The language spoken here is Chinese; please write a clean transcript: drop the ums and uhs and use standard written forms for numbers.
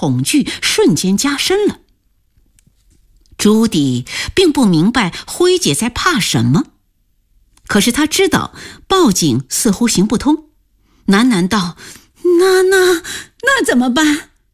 恐惧瞬间加深了。朱迪并不明白辉姐在怕什么，可是他知道报警似乎行不通，喃喃道：那怎么办？